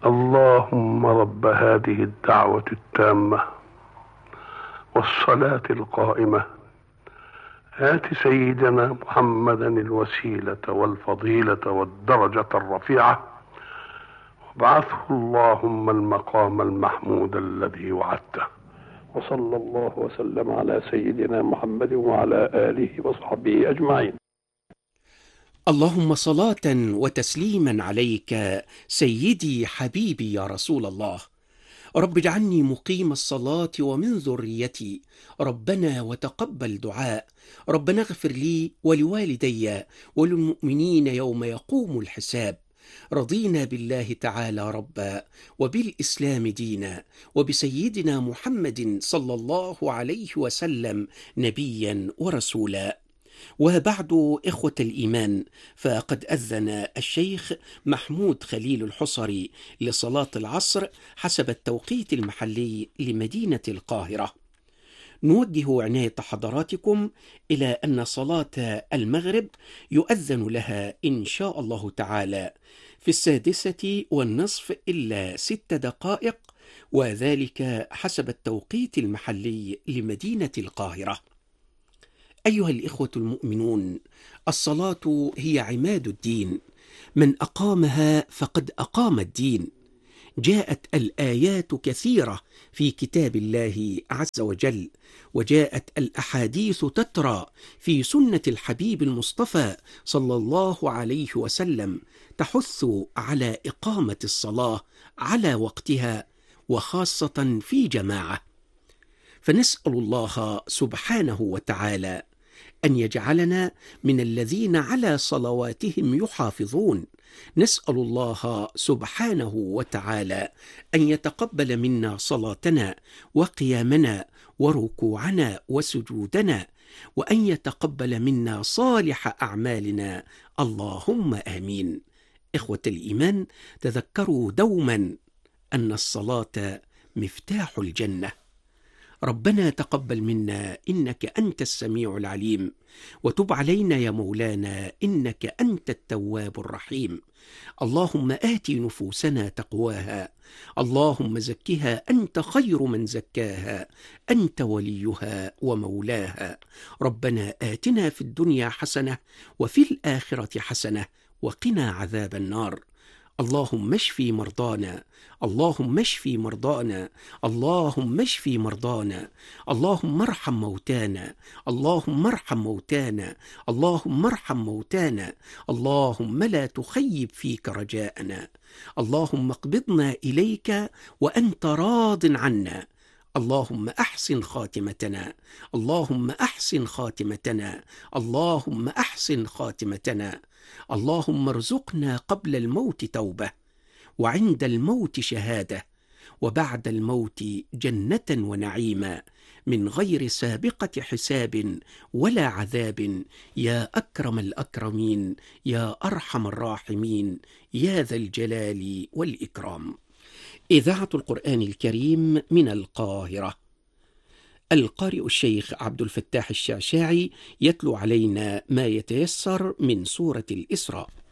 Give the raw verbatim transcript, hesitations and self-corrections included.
اللهم رب هذه الدعوة التامة والصلاة القائمة آت سيدنا محمدا الوسيلة والفضيلة والدرجة الرفيعة وابعثه اللهم المقام المحمود الذي وعدته. وصلى الله وسلم على سيدنا محمد وعلى آله وصحبه أجمعين. اللهم صلاة وتسليما عليك سيدي حبيبي يا رسول الله. رب اجعلني مقيم الصلاة ومن ذريتي، ربنا وتقبل دعاء، ربنا اغفر لي ولوالدي وللمؤمنين يوم يقوم الحساب. رضينا بالله تعالى ربا وبالإسلام دينا وبسيدنا محمد صلى الله عليه وسلم نبيا ورسولا. وبعد إخوة الإيمان، فقد أذن الشيخ محمود خليل الحصري لصلاة العصر حسب التوقيت المحلي لمدينة القاهرة. نوجه عناية حضراتكم إلى أن صلاة المغرب يؤذن لها إن شاء الله تعالى في السادسة والنصف إلا ست دقائق، وذلك حسب التوقيت المحلي لمدينة القاهرة. أيها الإخوة المؤمنون، الصلاة هي عماد الدين، من أقامها فقد أقام الدين. جاءت الآيات كثيرة في كتاب الله عز وجل، وجاءت الأحاديث تترى في سنة الحبيب المصطفى صلى الله عليه وسلم تحث على إقامة الصلاة على وقتها، وخاصة في جماعة. فنسأل الله سبحانه وتعالى أن يجعلنا من الذين على صلواتهم يحافظون. نسأل الله سبحانه وتعالى أن يتقبل منا صلاتنا وقيامنا وركوعنا وسجودنا، وأن يتقبل منا صالح أعمالنا، اللهم آمين. إخوة الإيمان، تذكروا دوما أن الصلاة مفتاح الجنة. ربنا تقبل منا إنك أنت السميع العليم، وتب علينا يا مولانا إنك أنت التواب الرحيم. اللهم آت نفوسنا تقواها، اللهم زكها أنت خير من زكاها، أنت وليها ومولاها. ربنا آتنا في الدنيا حسنة وفي الآخرة حسنة وقنا عذاب النار. اللهم اشفي مرضانا، اللهم اشفي مرضانا، اللهم اشفي مرضانا، اللهم ارحم موتانا، اللهم ارحم موتانا، اللهم ارحم موتانا، اللهم لا تخيب فيك رجاءنا. اللهم اقبضنا إليك وأنت راض عنا. اللهم أحسن خاتمتنا، اللهم أحسن خاتمتنا، اللهم أحسن خاتمتنا. اللهم ارزقنا قبل الموت توبة، وعند الموت شهادة، وبعد الموت جنة ونعيما، من غير سابقة حساب ولا عذاب، يا أكرم الأكرمين، يا أرحم الراحمين، يا ذا الجلال والإكرام. إذاعة القرآن الكريم من القاهرة. القارئ الشيخ عبد الفتاح الشعشاعي يتلو علينا ما يتيسر من سورة الإسراء.